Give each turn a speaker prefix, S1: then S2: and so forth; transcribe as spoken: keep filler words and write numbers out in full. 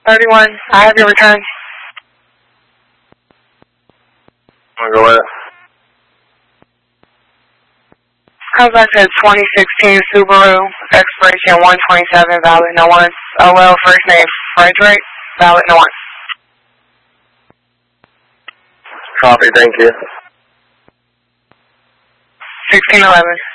S1: thirty-one, I have your return.
S2: I'm gonna go ahead.
S1: Comes back to twenty sixteen Subaru, expiration one twenty-seven, valid no one. O L, first name Frederick, valid no one.
S2: Copy, thank you.
S1: sixteen eleven.